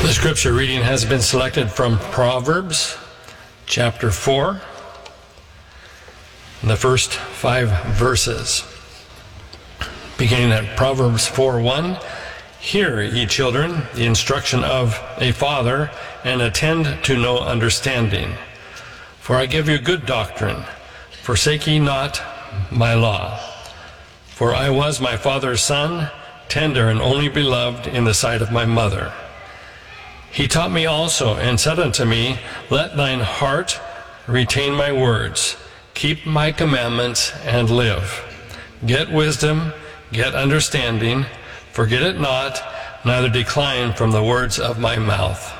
The scripture reading has been selected from Proverbs chapter 4, the first 5 verses. Beginning at Proverbs 4:1, "Hear, ye children, the instruction of a father, and attend to no understanding. For I give you good doctrine, forsake ye not my law. For I was my father's son, tender and only beloved in the sight of my mother. He taught me also, and said unto me, Let thine heart retain my words, keep my commandments, and live. Get wisdom, get understanding, forget it not, neither decline from the words of my mouth.